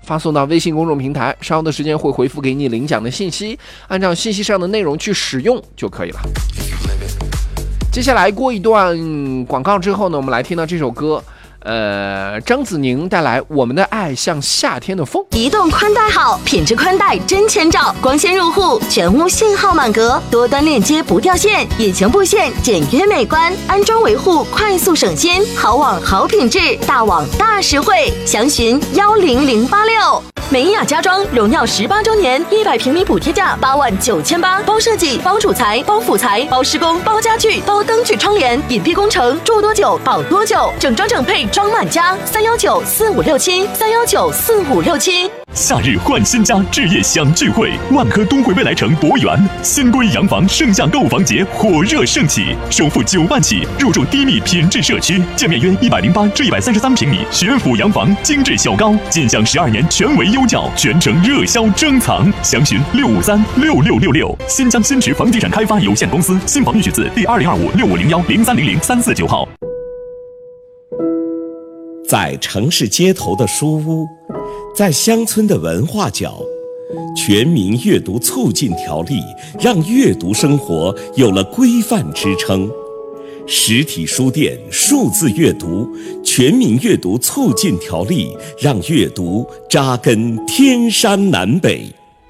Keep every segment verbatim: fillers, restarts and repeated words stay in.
发送到微信公众平台，稍后的时间会回复给你领奖的信息，按照信息上的内容去使用就可以了。接下来过一段广告之后呢，我们来听到这首歌。呃，张子宁带来《我们的爱像夏天的风》。 移动宽带好，品质宽带真千兆，光纤入户，全屋信号满格，多端链接不掉线，隐形布线简约美观，安装维护快速省心，好网好品质，大网大实惠，详询幺零零八六。美雅家装荣耀十八周年，一百平米补贴价八万九千八，包设计、包主材、包辅材、包施工、包家具、包灯具窗帘，隐蔽工程，住多久保多久，整装整配装满家，三幺九四五六七，三幺九四五六七。 夏日换新家，置业享聚会，万科都会未来城博园新规洋房盛夏购房节火热盛起，首付九万起，入住低密品质社区，建面约一百零八至一百三十三平米学府洋房，精致小高，尽享十二年全为优教，全程热销珍藏，详询六五三六六六六。新疆新池房地产开发有限公司，新房预取自第二零二五六五零幺零三零零三四九号。 在城市街头的书屋，在乡村的文化角，全民阅读促进条例让阅读生活有了规范支撑。实体书店数字阅读，全民阅读促进条例让阅读扎根天山南北。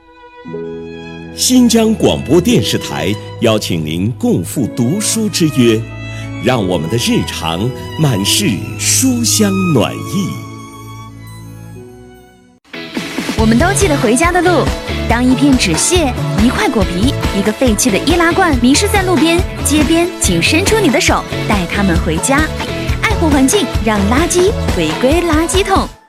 新疆广播电视台邀请您共赴读书之约，让我们的日常满是书香暖意。 我们都记得回家的路，当一片纸屑、一块果皮、一个废弃的易拉罐迷失在路边、街边，请伸出你的手，带它们回家。爱护环境，让垃圾回归垃圾桶。